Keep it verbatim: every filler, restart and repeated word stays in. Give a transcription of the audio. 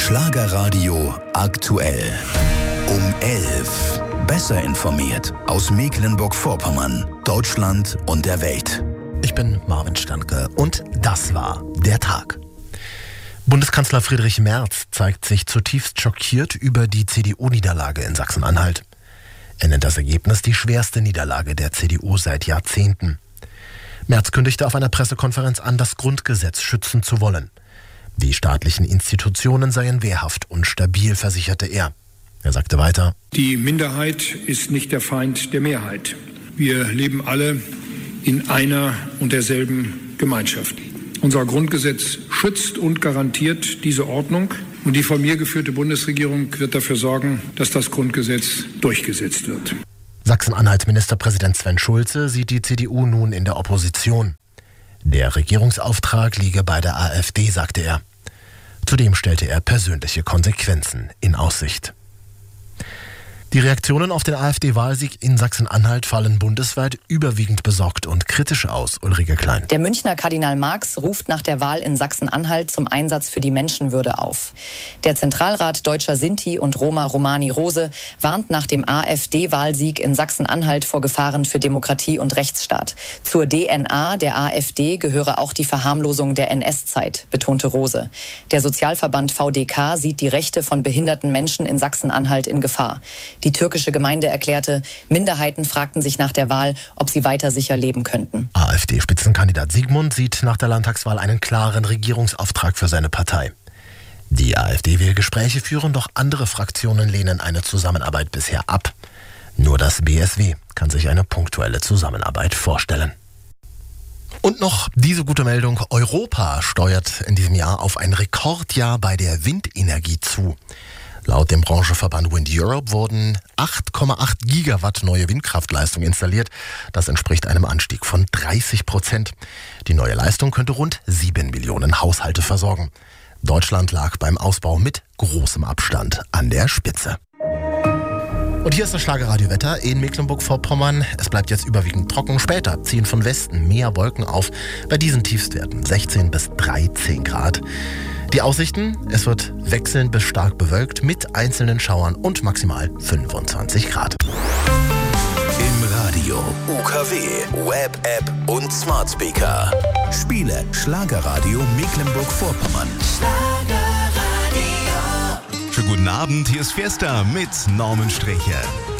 Schlagerradio aktuell. Um elf. Besser informiert aus Mecklenburg-Vorpommern, Deutschland und der Welt. Ich bin Marvin Stanke und das war der Tag. Bundeskanzler Friedrich Merz zeigt sich zutiefst schockiert über die C D U-Niederlage in Sachsen-Anhalt. Er nennt das Ergebnis die schwerste Niederlage der C D U seit Jahrzehnten. Merz kündigte auf einer Pressekonferenz an, das Grundgesetz schützen zu wollen. Die staatlichen Institutionen seien wehrhaft und stabil, versicherte er. Er sagte weiter: Die Minderheit ist nicht der Feind der Mehrheit. Wir leben alle in einer und derselben Gemeinschaft. Unser Grundgesetz schützt und garantiert diese Ordnung. Und die von mir geführte Bundesregierung wird dafür sorgen, dass das Grundgesetz durchgesetzt wird. Sachsen-Anhalt-Ministerpräsident Sven Schulze sieht die C D U nun in der Opposition. Der Regierungsauftrag liege bei der AfD, sagte er. Zudem stellte er persönliche Konsequenzen in Aussicht. Die Reaktionen auf den AfD-Wahlsieg in Sachsen-Anhalt fallen bundesweit überwiegend besorgt und kritisch aus. Ulrike Klein. Der Münchner Kardinal Marx ruft nach der Wahl in Sachsen-Anhalt zum Einsatz für die Menschenwürde auf. Der Zentralrat Deutscher Sinti und Roma Romani Rose warnt nach dem AfD-Wahlsieg in Sachsen-Anhalt vor Gefahren für Demokratie und Rechtsstaat. Zur D N A der AfD gehöre auch die Verharmlosung der N S-Zeit, betonte Rose. Der Sozialverband V D K sieht die Rechte von behinderten Menschen in Sachsen-Anhalt in Gefahr. Die türkische Gemeinde erklärte, Minderheiten fragten sich nach der Wahl, ob sie weiter sicher leben könnten. AfD-Spitzenkandidat Sigmund sieht nach der Landtagswahl einen klaren Regierungsauftrag für seine Partei. Die AfD will Gespräche führen, doch andere Fraktionen lehnen eine Zusammenarbeit bisher ab. Nur das B S W kann sich eine punktuelle Zusammenarbeit vorstellen. Und noch diese gute Meldung: Europa steuert in diesem Jahr auf ein Rekordjahr bei der Windenergie zu. Laut dem Branchenverband Wind Europe wurden acht Komma acht Gigawatt neue Windkraftleistung installiert. Das entspricht einem Anstieg von dreißig Prozent. Die neue Leistung könnte rund sieben Millionen Haushalte versorgen. Deutschland lag beim Ausbau mit großem Abstand an der Spitze. Und hier ist das Schlagerradiowetter in Mecklenburg-Vorpommern. Es bleibt jetzt überwiegend trocken. Später ziehen von Westen mehr Wolken auf. Bei diesen Tiefstwerten sechzehn bis dreizehn Grad. Die Aussichten: Es wird wechselnd bis stark bewölkt mit einzelnen Schauern und maximal fünfundzwanzig Grad. Im Radio, U K W, Web-App und Smart Speaker. Spiele Schlagerradio Mecklenburg-Vorpommern. Schönen guten Abend, hier ist Fiesta mit Norman Strächer.